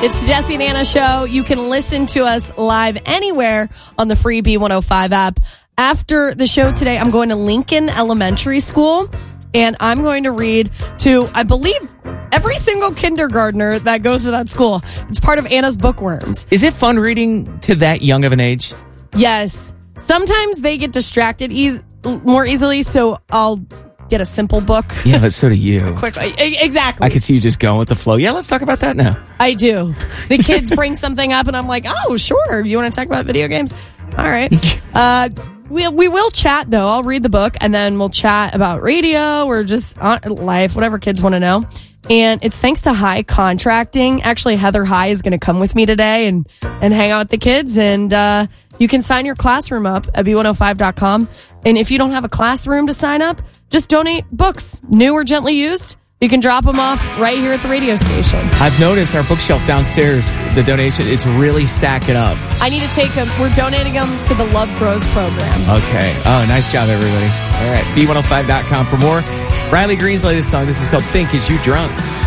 It's the Jesse and Anna Show. You can listen to us live anywhere on the free B105 app. After the show today, I'm going to Lincoln Elementary School, and I'm going to read to, I believe, every single kindergartner that goes to that school. It's part of Anna's Bookworms. Is it fun reading to that young of an age? Yes. Sometimes they get distracted more easily, so I'll get a simple book. Yeah, but so do you. Quickly. Exactly. I could see you just going with the flow. Yeah, let's talk about that now. I do. The kids bring something up, and I'm like, oh, sure. You want to talk about video games? All right. We will chat, though. I'll read the book, and then we'll chat about radio or just life, whatever kids want to know. And it's thanks to High Contracting. Actually, Heather High is going to come with me today and hang out with the kids. And you can sign your classroom up at b105.com. And if you don't have a classroom to sign up, just donate books, new or gently used. You can drop them off right here at the radio station. I've noticed our bookshelf downstairs, the donation, it's really stacking up. I need to take them. We're donating them to the Love Grows program. Okay. Oh, nice job, everybody. All right. B105.com for more. Riley Green's latest song. This is called Think Is You Drunk?